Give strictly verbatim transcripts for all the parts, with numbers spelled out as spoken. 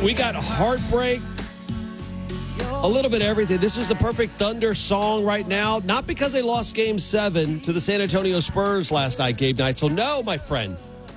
We got heartbreak, a little bit of everything. This is the perfect Thunder song right now. Not because they lost Game seven to the San Antonio Spurs last night, Gabe Neitzel. No, my friend.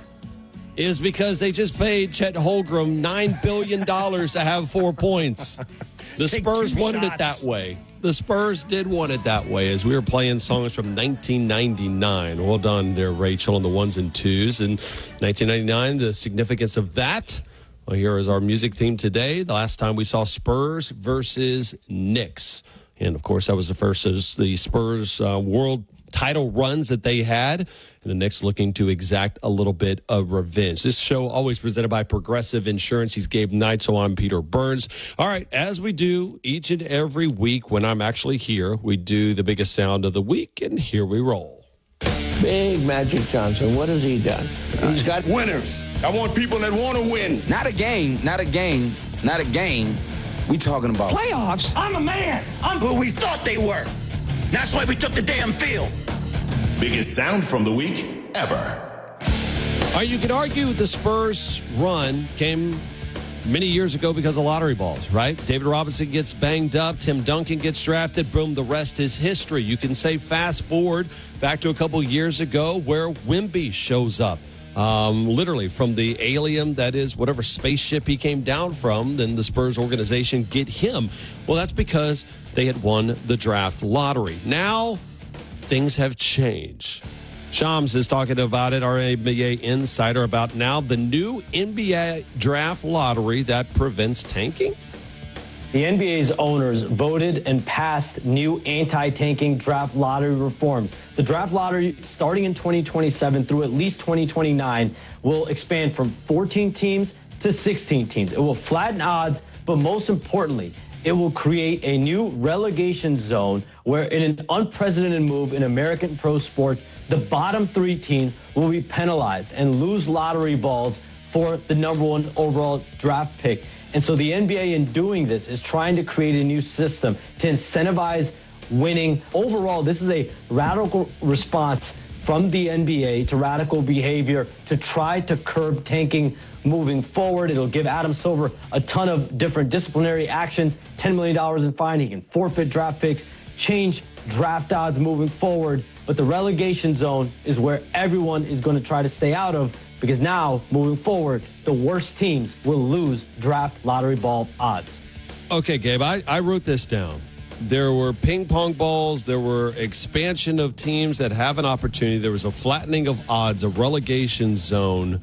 It is because they just paid Chet Holmgren nine billion dollars to have four points. The Spurs wanted it that way. The Spurs did want it that way as we were playing songs from nineteen ninety-nine. Well done there, Rachel, on the ones and twos. In nineteen ninety-nine, the significance of that. Well, here is our music theme today. The last time we saw Spurs versus Knicks. And, of course, that was the first of the Spurs uh, world title runs that they had. And the Knicks looking to exact a little bit of revenge. This show always presented by Progressive Insurance. He's Gabe Neitzel. I'm Peter Burns. All right, as we do each and every week when I'm actually here, we do the biggest sound of the week, and here we roll. Big Magic Johnson, what has he done? He's got winners. I want people that want to win. Not a game, not a game, not a game. We talking about playoffs. I'm a man. I'm who we thought they were. That's why we took the damn field. Biggest sound from the week ever. All right, you could argue the Spurs run came many years ago because of lottery balls, right? David Robinson gets banged up. Tim Duncan gets drafted. Boom, the rest is history. You can say fast forward back to a couple years ago where Wemby shows up. Um, literally from the alien that is whatever spaceship he came down from, then the Spurs organization get him. Well, that's because they had won the draft lottery. Now, things have changed. Shams is talking about it, our N B A insider, about now the new N B A draft lottery that prevents tanking. The N B A's owners voted and passed new anti-tanking draft lottery reforms. The draft lottery, starting in twenty twenty-seven through at least twenty twenty-nine, will expand from fourteen teams to sixteen teams. It will flatten odds, but most importantly, it will create a new relegation zone where, in an unprecedented move in American pro sports, the bottom three teams will be penalized and lose lottery balls for the number one overall draft pick. And so the N B A, in doing this, is trying to create a new system to incentivize winning. Overall, this is a radical response from the N B A to radical behavior to try to curb tanking moving forward. It'll give Adam Silver a ton of different disciplinary actions, ten million dollars in fine. He can forfeit draft picks, change draft odds moving forward. But the relegation zone is where everyone is going to try to stay out of, because now, moving forward, the worst teams will lose draft lottery ball odds. Okay, Gabe, I, I wrote this down. There were ping pong balls. There were expansion of teams that have an opportunity. There was a flattening of odds, a relegation zone.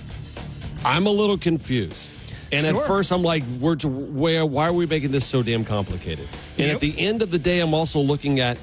I'm a little confused. And sure. At first, I'm like, we're to, where, why are we making this so damn complicated? And yep. At the end of the day, I'm also looking at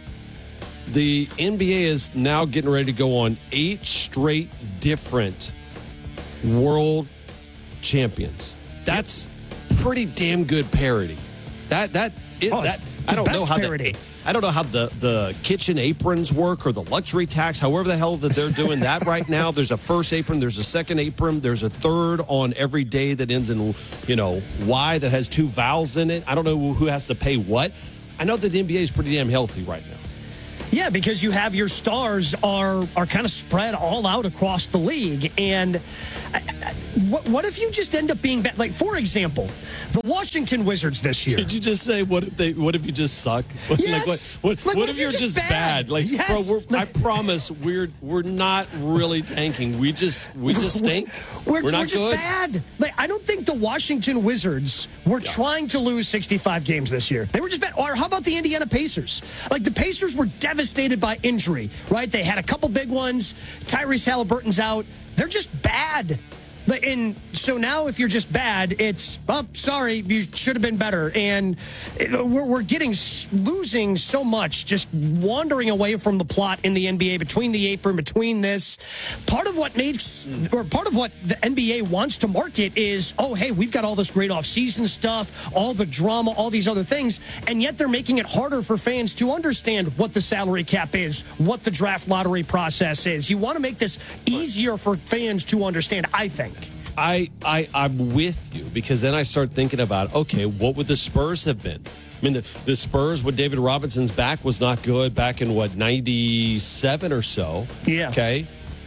the N B A is now getting ready to go on eight straight different world champions. That's pretty damn good parity. That that is oh, that I don't know how parity. the I don't know how the, the kitchen aprons work or the luxury tax, however the hell that they're doing that right now. There's a first apron, there's a second apron, there's a third on every day that ends in, you know, Y that has two vowels in it. I don't know who has to pay what. I know that the N B A is pretty damn healthy right now. Yeah, because you have your stars are are kind of spread all out across the league. And I, I, what, what if you just end up being bad? Like, for example, the Washington Wizards this year. Did you just say, what if they? What if you just suck? Yes. Like, what, what, like, what, what if, if you're, you're just, just bad? bad? Like, yes. bro, we're, I promise we're we're not really tanking. We just we just stink. We're, we're not we're just good. bad. Like, I don't think the Washington Wizards were yeah. trying to lose sixty-five games this year. They were just bad. Or how about the Indiana Pacers? Like, the Pacers were devastated by injury. Right? They had a couple big ones. Tyrese Halliburton's out. They're just bad. And so now if you're just bad, it's, oh, sorry, you should have been better. And we're, we're getting, losing so much, just wandering away from the plot in the N B A, between the apron, between this. Part of what makes, or part of what the N B A wants to market is, oh, hey, we've got all this great off-season stuff, all the drama, all these other things, and yet they're making it harder for fans to understand what the salary cap is, what the draft lottery process is. You want to make this easier for fans to understand, I think. I, I, I'm with you, because then I start thinking about, okay, what would the Spurs have been? I mean, the, the Spurs, when David Robinson's back was not good back in, what, ninety-seven or so? Yeah. Okay.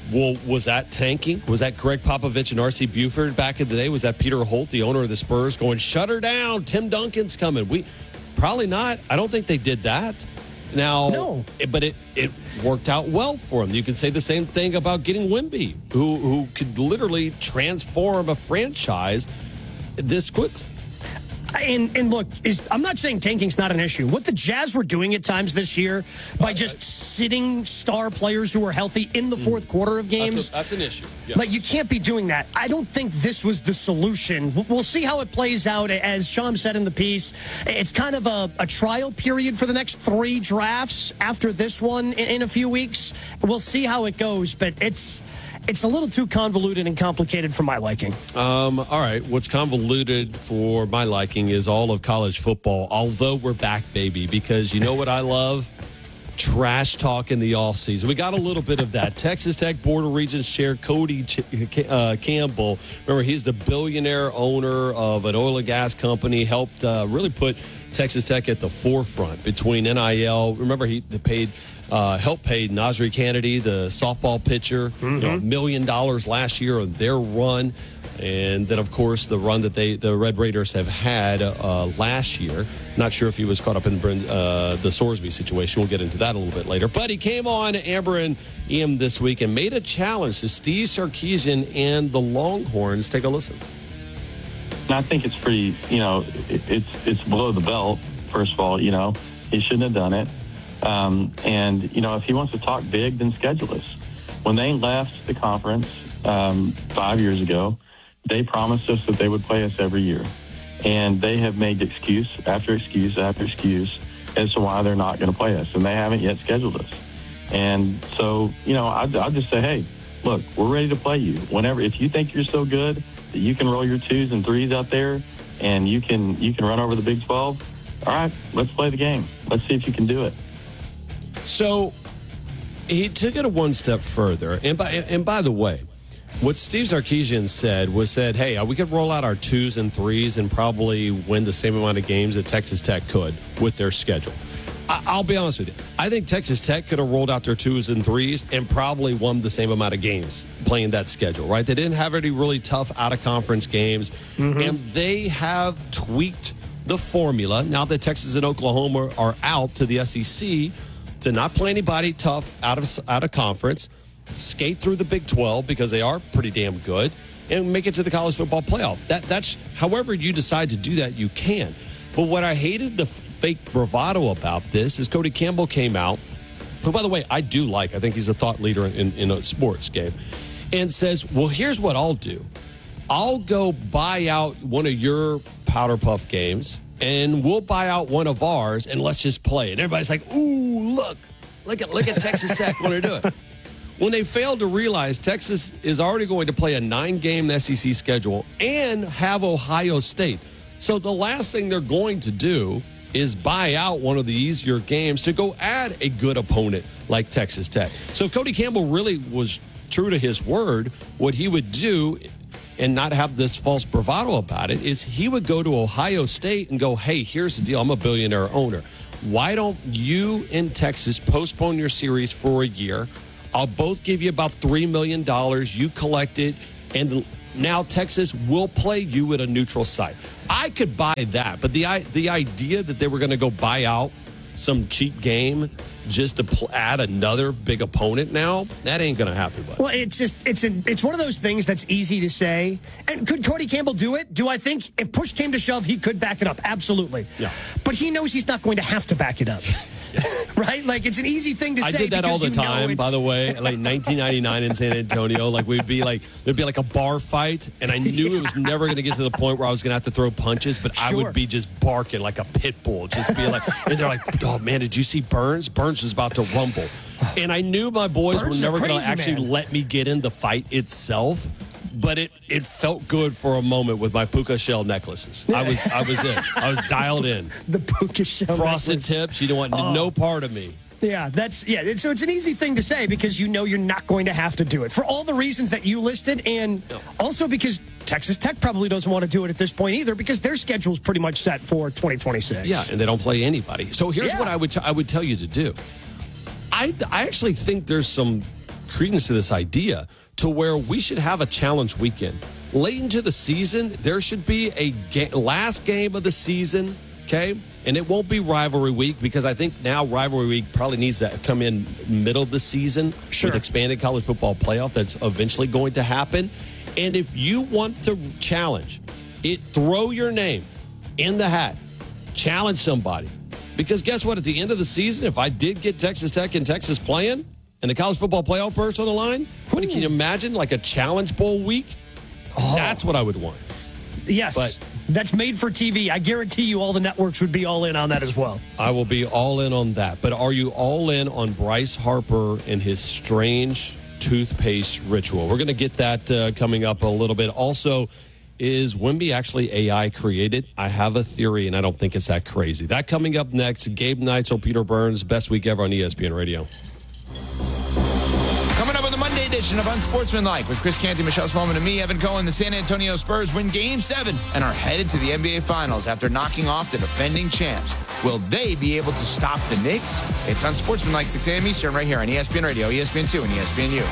Well, was that tanking? Was that Greg Popovich and R C Buford back in the day? Was that Peter Holt, the owner of the Spurs, going, shut her down, Tim Duncan's coming? We probably not. I don't think they did that. Now, no. it, but it, it worked out well for them. You can say the same thing about getting Wemby, who who could literally transform a franchise this quickly. And, and look, is, I'm not saying tanking's not an issue. What the Jazz were doing at times this year by right, just right. sitting star players who were healthy in the fourth mm. quarter of games. That's, a, that's an issue. Yeah. Like, you can't be doing that. I don't think this was the solution. We'll see how it plays out. As Sean said in the piece, it's kind of a, a trial period for the next three drafts after this one in, in a few weeks. We'll see how it goes, but it's... It's a little too convoluted and complicated for my liking. Um, all right. What's convoluted for my liking is all of college football, although we're back, baby, because you know what I love? Trash talk in the offseason. We got a little bit of that. Texas Tech Board of Regents Chair Cody Ch- uh, Campbell, remember, he's the billionaire owner of an oil and gas company, helped uh, really put Texas Tech at the forefront between N I L. Remember, he paid... Uh, helped pay Nasri Kennedy, the softball pitcher, mm-hmm. you know, a million dollars last year on their run. And then, of course, the run that they the Red Raiders have had uh, last year. Not sure if he was caught up in uh, the Sorsby situation. We'll get into that a little bit later. But he came on Amber and Ian this week and made a challenge to Steve Sarkisian and the Longhorns. Take a listen. I think it's pretty, you know, it, it's it's below the belt, first of all. You know, he shouldn't have done it. Um, and, you know, if he wants to talk big, then schedule us. When they left the conference um, five years ago, they promised us that they would play us every year. And they have made excuse after excuse after excuse as to why they're not going to play us. And they haven't yet scheduled us. And so, you know, I'd, I'd just say, hey, look, we're ready to play you. Whenever, if you think you're so good that you can roll your twos and threes out there and you can you can run over the Big twelve, all right, let's play the game. Let's see if you can do it. So he took it a one step further. And by, and by the way, what Steve Sarkisian said was said, hey, we could roll out our twos and threes and probably win the same amount of games that Texas Tech could with their schedule. I, I'll be honest with you. I think Texas Tech could have rolled out their twos and threes and probably won the same amount of games playing that schedule, right? They didn't have any really tough out-of-conference games, mm-hmm. and they have tweaked the formula now that Texas and Oklahoma are out to the S E C to not play anybody tough out of out of conference, skate through the Big twelve because they are pretty damn good, and make it to the college football playoff. That that's however you decide to do that, you can. But what I hated the fake bravado about this is Cody Campbell came out, who, by the way, I do like. I think he's a thought leader in, in a sports game, and says, well, here's what I'll do. I'll go buy out one of your Powder Puff games, and we'll buy out one of ours, and let's just play. And everybody's like, ooh, look. Look at look at Texas Tech when they're doing it. When they failed to realize Texas is already going to play a nine-game S E C schedule and have Ohio State. So the last thing they're going to do is buy out one of the easier games to go add a good opponent like Texas Tech. So Cody Campbell really was true to his word. What he would do and not have this false bravado about it is he would go to Ohio State and go, hey, here's the deal. I'm a billionaire owner. Why don't you in Texas postpone your series for a year? I'll both give you about three million dollars. You collect it, and now Texas will play you at a neutral site. I could buy that, but the the idea that they were going to go buy out some cheap game just to pl- add another big opponent now, that ain't going to happen. Buddy. Well, it's just it's a, it's one of those things that's easy to say. And could Cody Campbell do it? Do I think if push came to shove, he could back it up? Absolutely. Yeah. But he knows he's not going to have to back it up. Right? Like, it's an easy thing to I say. I did that all the time, by the way, like nineteen ninety-nine in San Antonio. Like, we'd be like, there'd be like a bar fight, and I knew it was never going to get to the point where I was going to have to throw punches, but sure. I would be just barking like a pit bull, just be like, and they're like, oh, man, did you see Burns? Burns was about to rumble. And I knew my boys Burns were never going to crazy, actually man. let me get in the fight itself. But it, it felt good for a moment with my puka shell necklaces. I was I was in. I was dialed in. The puka shell Frosted necklace. tips. You don't want oh. no part of me. Yeah, that's yeah. So it's an easy thing to say because you know you're not going to have to do it for all the reasons that you listed, and no. also because Texas Tech probably doesn't want to do it at this point either because their schedule's pretty much set for twenty twenty-six. Yeah, and they don't play anybody. So here's yeah. what I would t- I would tell you to do. I I actually think there's some credence to this idea to where we should have a challenge weekend. Late into the season, there should be a ga- last game of the season, okay? And it won't be rivalry week because I think now rivalry week probably needs to come in middle of the season sure. with expanded college football playoff that's eventually going to happen. And if you want to challenge it, throw your name in the hat. Challenge somebody. Because guess what? At the end of the season, if I did get Texas Tech and Texas playing and the college football playoff berth on the line, what, can you imagine like a Challenge Bowl week? Oh. That's what I would want. Yes. But that's made for T V. I guarantee you all the networks would be all in on that as well. I will be all in on that. But are you all in on Bryce Harper and his strange toothpaste ritual? We're going to get that uh, coming up a little bit. Also, is Wemby actually A I created? I have a theory, and I don't think it's that crazy. That coming up next. Gabe Neitzel, Peter Burns, best week ever on E S P N Radio. Coming up on the Monday edition of Unsportsmanlike with Chris Canty, Michelle Smallman, and me, Evan Cohen. The San Antonio Spurs win Game seven and are headed to the N B A Finals after knocking off the defending champs. Will they be able to stop the Knicks? It's Unsportsmanlike, six a.m. Eastern, right here on E S P N Radio, E S P N two, and E S P N U.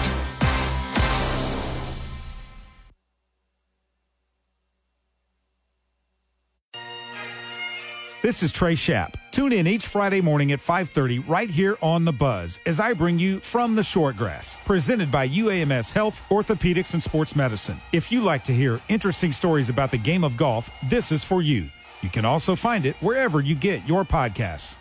This is Trey Schapp. Tune in each Friday morning at five thirty right here on The Buzz as I bring you From the Shortgrass, presented by U A M S Health, Orthopedics, and Sports Medicine. If you like to hear interesting stories about the game of golf, this is for you. You can also find it wherever you get your podcasts.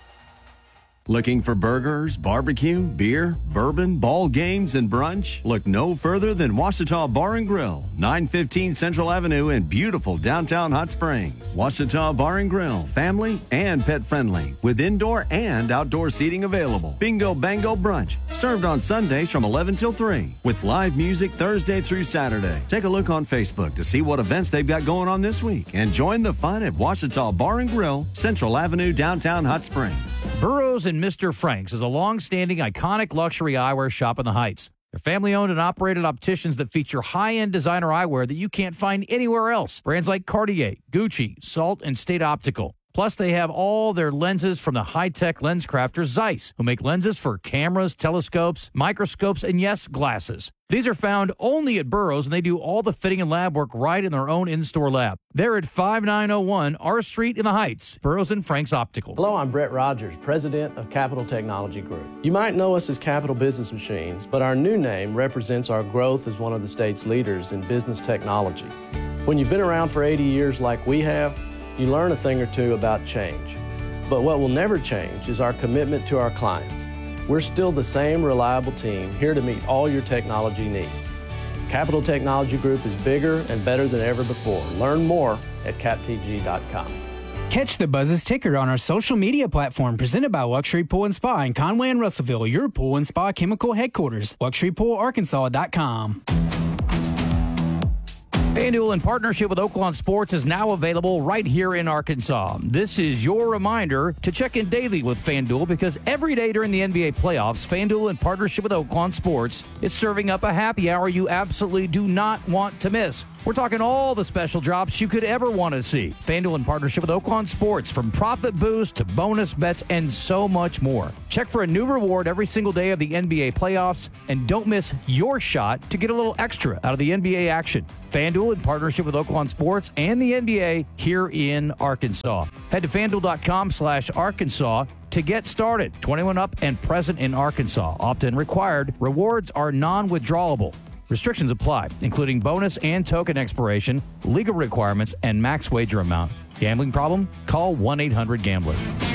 Looking for burgers, barbecue, beer, bourbon, ball games, and brunch? Look no further than Ouachita Bar and Grill, nine fifteen Central Avenue in beautiful downtown Hot Springs. Ouachita Bar and Grill, family and pet friendly, with indoor and outdoor seating available. Bingo Bango Brunch, served on Sundays from eleven till three, with live music Thursday through Saturday. Take a look on Facebook to see what events they've got going on this week, and join the fun at Ouachita Bar and Grill, Central Avenue, downtown Hot Springs. Burroughs and Mister Franks is a long-standing, iconic luxury eyewear shop in the Heights. They're family-owned and operated opticians that feature high-end designer eyewear that you can't find anywhere else. Brands like Cartier, Gucci, Salt, and State Optical. Plus, they have all their lenses from the high-tech lens crafter Zeiss, who make lenses for cameras, telescopes, microscopes, and yes, glasses. These are found only at Burroughs, and they do all the fitting and lab work right in their own in-store lab. They're at five nine oh one R Street in the Heights, Burroughs and Franks Optical. Hello, I'm Brett Rogers, president of Capital Technology Group. You might know us as Capital Business Machines, but our new name represents our growth as one of the state's leaders in business technology. When you've been around for eighty years like we have, you learn a thing or two about change. But what will never change is our commitment to our clients. We're still the same reliable team here to meet all your technology needs. Capital Technology Group is bigger and better than ever before. Learn more at cap t g dot com. Catch the Buzz's ticker on our social media platform presented by Luxury Pool and Spa in Conway and Russellville, your pool and spa chemical headquarters. luxury pool arkansas dot com. FanDuel, in partnership with Oaklawn Sports, is now available right here in Arkansas. This is your reminder to check in daily with FanDuel, because every day during the N B A playoffs, FanDuel, in partnership with Oaklawn Sports, is serving up a happy hour you absolutely do not want to miss. We're talking all the special drops you could ever want to see. FanDuel, in partnership with Oaklawn Sports, from profit boost to bonus bets and so much more. Check for a new reward every single day of the N B A playoffs, and don't miss your shot to get a little extra out of the N B A action. FanDuel, in partnership with Oaklawn Sports and the N B A here in Arkansas. Head to FanDuel.com slash Arkansas to get started. twenty-one up and present in Arkansas. Opt-in required. Rewards are non-withdrawable. Restrictions apply, including bonus and token expiration, legal requirements, and max wager amount. Gambling problem? Call one eight hundred gambler.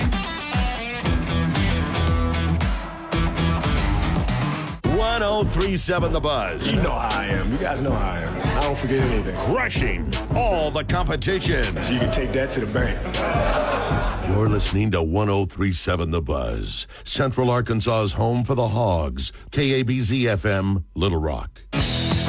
one oh three point seven The Buzz. You know how I am. You guys know how I am. I don't forget anything. Crushing all the competition. So you can take that to the bank. You're listening to one oh three point seven The Buzz, Central Arkansas's home for the Hogs. K A B Z F M, Little Rock.